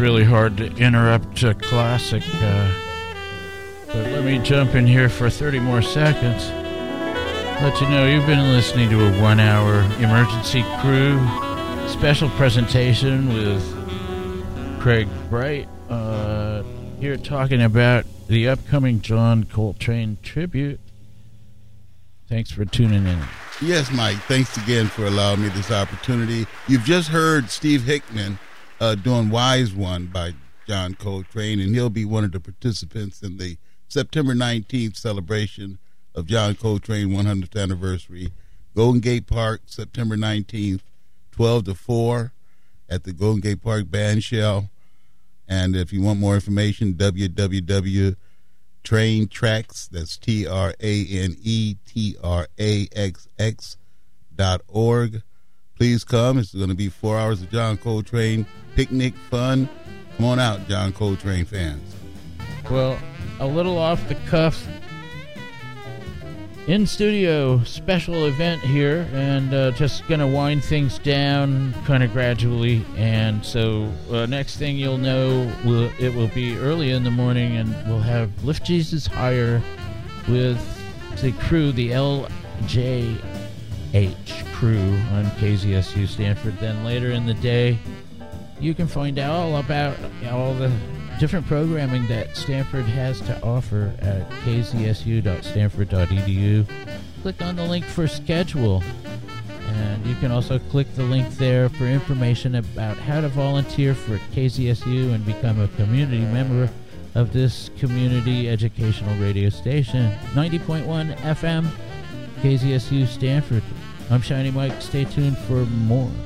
really hard to interrupt a classic, but let me jump in here for 30 more seconds. Let you know you've been listening to a 1-hour Emergency Crew special presentation with Craig Bright, here talking about the upcoming John Coltrane tribute. Thanks for tuning in. Yes, Mike. Thanks again for allowing me this opportunity. You've just heard Steve Hickman doing Wise One by John Coltrane, and he'll be one of the participants in the September 19th celebration of John Coltrane 100th anniversary. Golden Gate Park, September 19th, 12 to 4 at the Golden Gate Park Band Shell. And if you want more information, www.traintracks, that's TRANETRAXX.org. Please come. It's going to be 4 hours of John Coltrane picnic fun. Come on out, John Coltrane fans. Well, a little off the cuff, in studio special event here, and just going to wind things down kind of gradually. And so next thing you'll know, it will be early in the morning, and we'll have Lift Jesus Higher with the crew, the LJH crew on KZSU Stanford. Then later in the day, you can find out all about all the different programming that Stanford has to offer at kzsu.stanford.edu. Click on the link for schedule, and you can also click the link there for information about how to volunteer for KZSU and become a community member of this community educational radio station. 90.1 FM, KZSU Stanford. I'm Shiny Mike. Stay tuned for more.